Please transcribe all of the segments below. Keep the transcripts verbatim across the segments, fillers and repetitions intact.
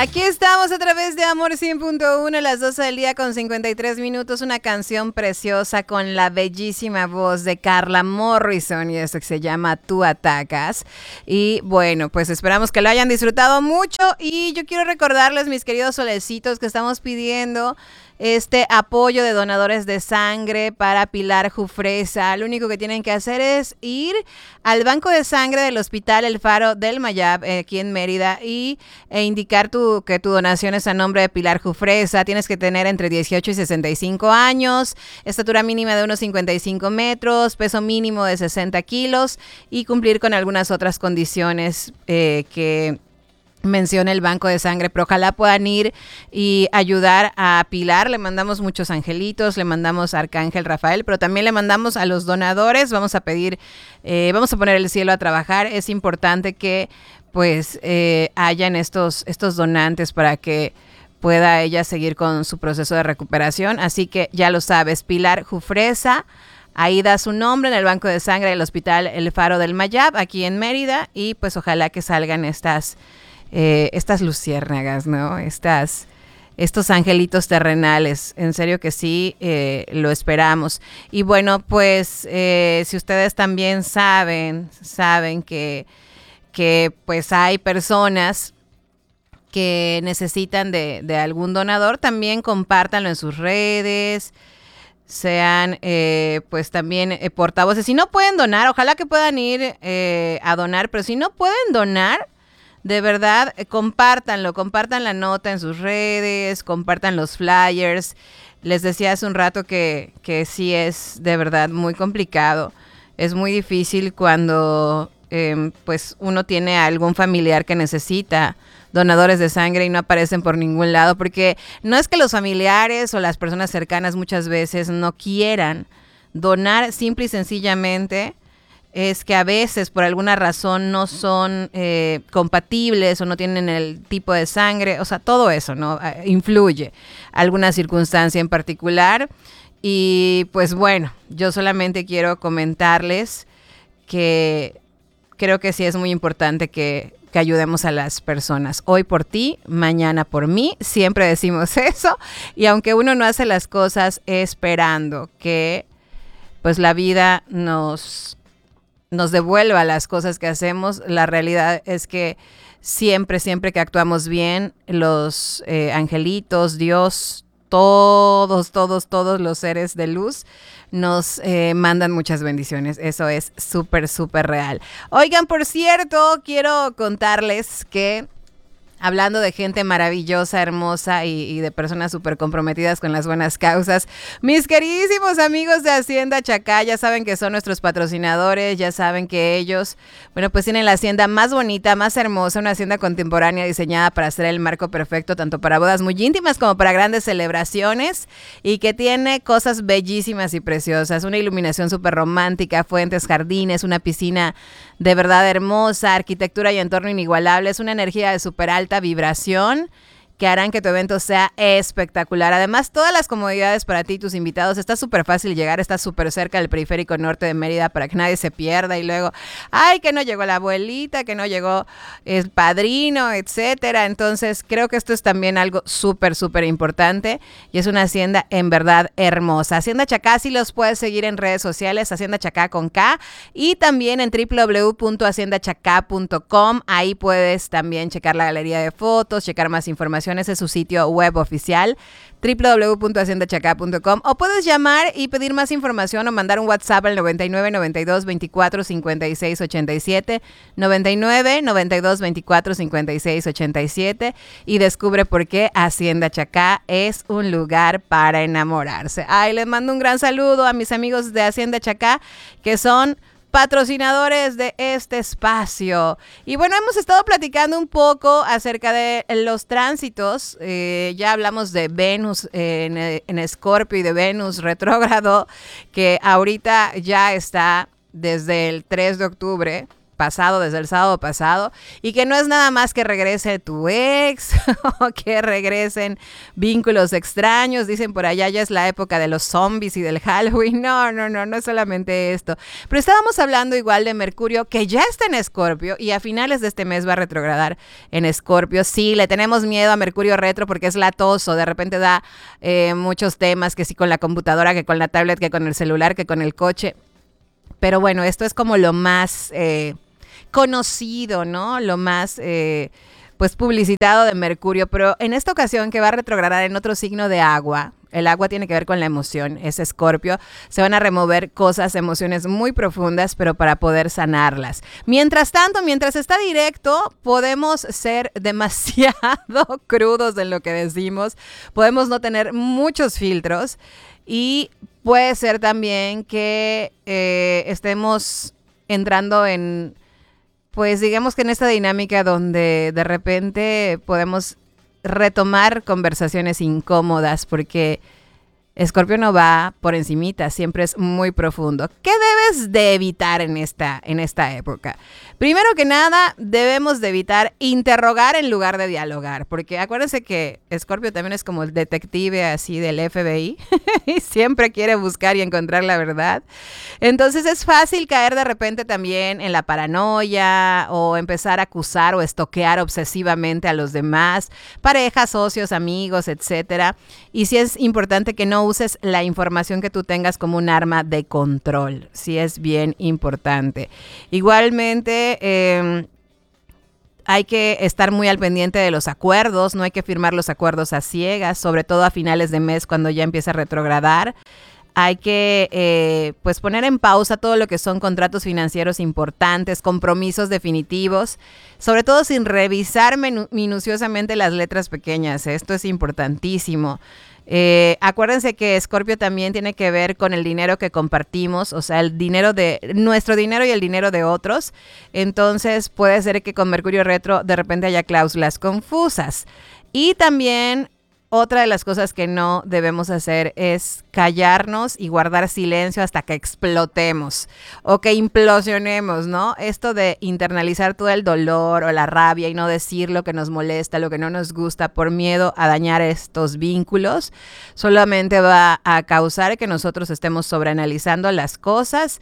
Aquí estamos a través de Amor cien punto uno a las doce del día con cincuenta y tres minutos. Una canción preciosa con la bellísima voz de Carla Morrison y esto que se llama Tú Atacas. Y bueno, pues esperamos que lo hayan disfrutado mucho y yo quiero recordarles, mis queridos solecitos, que estamos pidiendo este apoyo de donadores de sangre para Pilar Jufresa. Lo único que tienen que hacer es ir al banco de sangre del Hospital El Faro del Mayab, eh, aquí en Mérida, y e indicar tu, que tu donación es a nombre de Pilar Jufresa. Tienes que tener entre dieciocho y sesenta y cinco años, estatura mínima de unos cincuenta y cinco metros, peso mínimo de sesenta kilos y cumplir con algunas otras condiciones eh, que menciona el banco de sangre, pero ojalá puedan ir y ayudar a Pilar. Le mandamos muchos angelitos, le mandamos a Arcángel Rafael, pero también le mandamos a los donadores. Vamos a pedir, eh, vamos a poner el cielo a trabajar. Es importante que pues eh, hayan estos, estos donantes para que pueda ella seguir con su proceso de recuperación. Así que ya lo sabes, Pilar Jufresa. Ahí da su nombre en el banco de sangre del Hospital El Faro del Mayab, aquí en Mérida, y pues ojalá que salgan estas Eh, estas luciérnagas, ¿no? Estas, estos angelitos terrenales. En serio que sí, eh, lo esperamos. Y bueno, pues eh, si ustedes también saben, saben que, que pues hay personas que necesitan de, de algún donador, también compártanlo en sus redes. Sean eh, pues también eh, portavoces. Si no pueden donar, ojalá que puedan ir eh, a donar, pero si no pueden donar, de verdad, eh, compártanlo, compartan la nota en sus redes, compartan los flyers. Les decía hace un rato que, que sí es de verdad muy complicado. Es muy difícil cuando eh, pues uno tiene a algún familiar que necesita donadores de sangre y no aparecen por ningún lado, porque no es que los familiares o las personas cercanas muchas veces no quieran donar, simple y sencillamente es que a veces por alguna razón no son eh, compatibles o no tienen el tipo de sangre, o sea, todo eso, ¿no? Eh, influye alguna circunstancia en particular. Y pues bueno, yo solamente quiero comentarles que creo que sí es muy importante que, que ayudemos a las personas. Hoy por ti, mañana por mí, siempre decimos eso. Y aunque uno no hace las cosas esperando que pues la vida nos... nos devuelva las cosas que hacemos, la realidad es que siempre, siempre que actuamos bien, los eh, angelitos, Dios, todos, todos, todos los seres de luz nos eh, mandan muchas bendiciones. Eso es súper, súper real. Oigan, por cierto, quiero contarles que hablando de gente maravillosa, hermosa y, y de personas súper comprometidas con las buenas causas, mis queridísimos amigos de Hacienda Chacá, ya saben que son nuestros patrocinadores, ya saben que ellos, bueno, pues tienen la hacienda más bonita, más hermosa, una hacienda contemporánea diseñada para ser el marco perfecto, tanto para bodas muy íntimas como para grandes celebraciones, y que tiene cosas bellísimas y preciosas, una iluminación súper romántica, fuentes, jardines, una piscina de verdad hermosa, arquitectura y entorno inigualable, es una energía de súper alta vibración que harán que tu evento sea espectacular. Además, todas las comodidades para ti y tus invitados. Está súper fácil llegar, está súper cerca del periférico norte de Mérida para que nadie se pierda. Y luego, ay, que no llegó la abuelita, que no llegó el padrino, etcétera. Entonces, creo que esto es también algo súper, súper importante. Y es una hacienda en verdad hermosa. Hacienda Chacá, sí los puedes seguir en redes sociales, Hacienda Chacá con K. Y también en doble u doble u doble u punto hacienda chacá punto com. Ahí puedes también checar la galería de fotos, checar más información. Ese es su sitio web oficial, doble u doble u doble u punto hacienda chacá punto com, o puedes llamar y pedir más información o mandar un WhatsApp al noventa y nueve, noventa y dos, veinticuatro, cincuenta y seis, ochenta y siete, noventa y nueve, noventa y dos, veinticuatro, cincuenta y seis, ochenta y siete, y descubre por qué Hacienda Chacá es un lugar para enamorarse. Ay, les mando un gran saludo a mis amigos de Hacienda Chacá, que son patrocinadores de este espacio. Y bueno, hemos estado platicando un poco acerca de los tránsitos. Eh, ya hablamos de Venus eh, en, en Escorpio y de Venus retrógrado, que ahorita ya está desde el tres de octubre pasado, desde el sábado pasado, y que no es nada más que regrese tu ex o que regresen vínculos extraños. Dicen por allá ya es la época de los zombies y del Halloween. No, no, no, no es solamente esto. Pero estábamos hablando igual de Mercurio, que ya está en Escorpio y a finales de este mes va a retrogradar en Escorpio. Sí, le tenemos miedo a Mercurio retro porque es latoso, de repente da eh, muchos temas, que sí con la computadora, que con la tablet, que con el celular, que con el coche. Pero bueno, esto es como lo más eh, conocido, ¿no? Lo más eh, pues publicitado de Mercurio. Pero en esta ocasión que va a retrogradar en otro signo de agua, el agua tiene que ver con la emoción, es Escorpio, se van a remover cosas, emociones muy profundas, pero para poder sanarlas. Mientras tanto, mientras está directo, podemos ser demasiado crudos en lo que decimos, podemos no tener muchos filtros y puede ser también que eh, estemos entrando en, pues digamos que en esta dinámica donde de repente podemos retomar conversaciones incómodas porque Escorpio no va por encimita, siempre es muy profundo. ¿Qué debes de evitar en esta, en esta época? Primero que nada, debemos de evitar interrogar en lugar de dialogar, porque acuérdense que Escorpio también es como el detective así del F B I y siempre quiere buscar y encontrar la verdad. Entonces es fácil caer de repente también en la paranoia o empezar a acusar o estoquear obsesivamente a los demás, parejas, socios, amigos, etcétera. Y sí es importante que no uses la información que tú tengas como un arma de control. Sí es bien importante. Igualmente, eh, hay que estar muy al pendiente de los acuerdos. No hay que firmar los acuerdos a ciegas, sobre todo a finales de mes cuando ya empieza a retrogradar. Hay que eh, pues poner en pausa todo lo que son contratos financieros importantes, compromisos definitivos, sobre todo sin revisar menu- minuciosamente las letras pequeñas. Esto es importantísimo. Eh, acuérdense que Escorpio también tiene que ver con el dinero que compartimos, o sea, el dinero de nuestro dinero y el dinero de otros. Entonces puede ser que con Mercurio retro de repente haya cláusulas confusas. Y también otra de las cosas que no debemos hacer es callarnos y guardar silencio hasta que explotemos o que implosionemos, ¿no? Esto de internalizar todo el dolor o la rabia y no decir lo que nos molesta, lo que no nos gusta por miedo a dañar estos vínculos, solamente va a causar que nosotros estemos sobreanalizando las cosas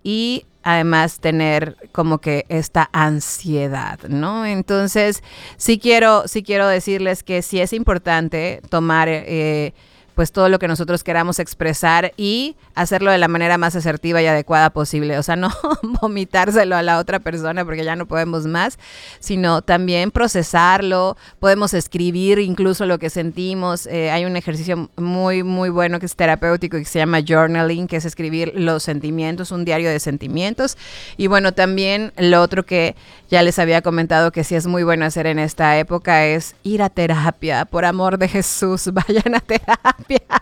y además tener como que esta ansiedad, ¿no? Entonces, sí quiero, sí quiero decirles que sí es importante tomar eh, pues todo lo que nosotros queramos expresar y hacerlo de la manera más asertiva y adecuada posible. O sea, no vomitárselo a la otra persona porque ya no podemos más, sino también procesarlo. Podemos escribir incluso lo que sentimos. Eh, hay un ejercicio muy, muy bueno que es terapéutico y que se llama journaling, que es escribir los sentimientos, un diario de sentimientos. Y bueno, también lo otro que ya les había comentado que sí es muy bueno hacer en esta época es ir a terapia. Por amor de Jesús, vayan a terapia.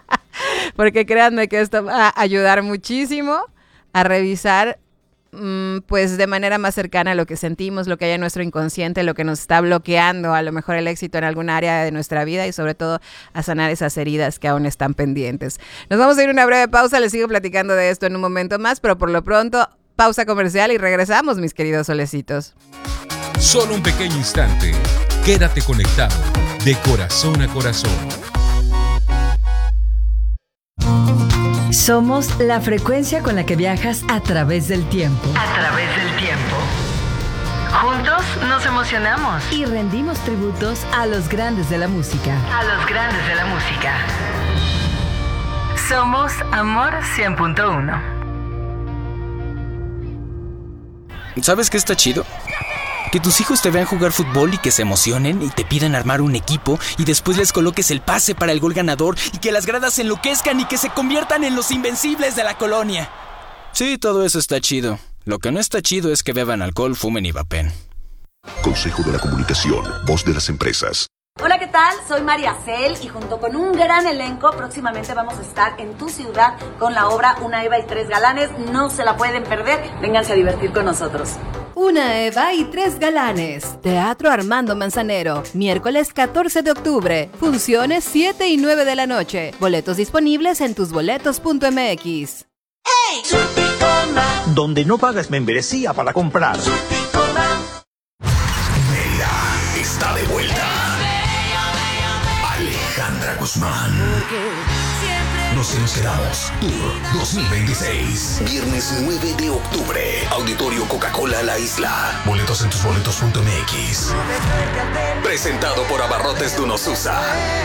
Porque créanme que esto va a ayudar muchísimo a revisar mmm, pues de manera más cercana lo que sentimos, lo que hay en nuestro inconsciente, lo que nos está bloqueando a lo mejor el éxito en alguna área de nuestra vida y sobre todo a sanar esas heridas que aún están pendientes. Nos vamos a ir a una breve pausa, les sigo platicando de esto en un momento más, pero por lo pronto pausa comercial y regresamos, mis queridos solecitos. Solo un pequeño instante, quédate conectado de corazón a corazón. Somos la frecuencia con la que viajas a través del tiempo. A través del tiempo. Juntos nos emocionamos. Y rendimos tributos a los grandes de la música. A los grandes de la música. Somos Amor cien punto uno. ¿Sabes qué está chido? Que tus hijos te vean jugar fútbol y que se emocionen y te pidan armar un equipo y después les coloques el pase para el gol ganador y que las gradas se enloquezcan y que se conviertan en los invencibles de la colonia. Sí, todo eso está chido. Lo que no está chido es que beban alcohol, fumen y vapen. Consejo de la Comunicación, voz de las empresas. Hola, ¿qué tal? Soy María Cel y junto con un gran elenco próximamente vamos a estar en tu ciudad con la obra Una Eva y Tres Galanes. No se la pueden perder, vénganse a divertir con nosotros. Una Eva y Tres Galanes. Teatro Armando Manzanero. Miércoles catorce de octubre. Funciones siete y nueve de la noche. Boletos disponibles en tusboletos punto m x. ¡Hey! donde no pagas membresía para comprar. Mérida está de vuelta. Alejandra Guzmán. Nos encerramos. Tour dos mil veintiséis. Viernes nueve de octubre. Auditorio Coca-Cola La Isla. Boletos en tusboletos punto m x. Presentado por Abarrotes Dunosusa.